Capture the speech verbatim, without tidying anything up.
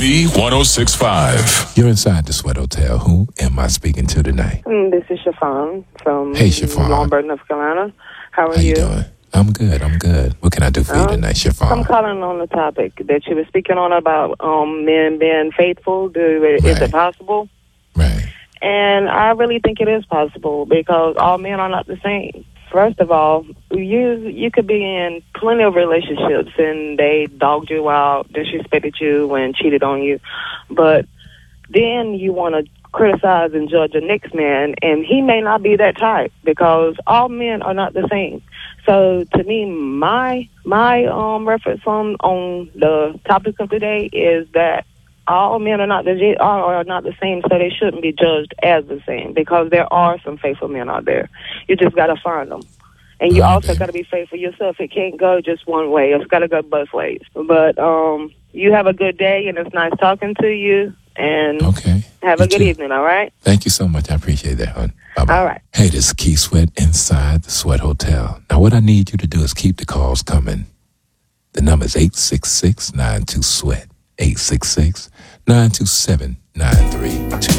Z one oh six point five. You're inside the Sweat Hotel. Who am I speaking to tonight? Mm, this is Chiffon from Hey, Chiffon. Longburn, North Carolina. How are How you you? doing? I'm good. I'm good. What can I do for you Um, tonight, Chiffon? I'm calling on the topic that you were speaking on about um, men being faithful. Do, Is Right. it possible? Right. And I really think it is possible because all men are not the same. First of all, you you could be in plenty of relationships and they dogged you out, disrespected you, and cheated on you. But then you want to criticize and judge the next man, and he may not be that type because all men are not the same. So to me, my my um reference on on the topic of today is that all men are not the are, are not the same, so they shouldn't be judged as the same because there are some faithful men out there. You just got to find them. And you All right, also baby. got to be faithful yourself. It can't go just one way. It's got to go both ways. But um, you have a good day, and it's nice talking to you. And Okay. have You a good too. evening, all right? Thank you so much. I appreciate that, hon. Bye-bye. All right. Hey, this is Keith Sweat inside the Sweat Hotel. Now, what I need you to do is keep the calls coming. The number is eight six six, nine two, SWEAT. eight six six, nine two seven, nine three two.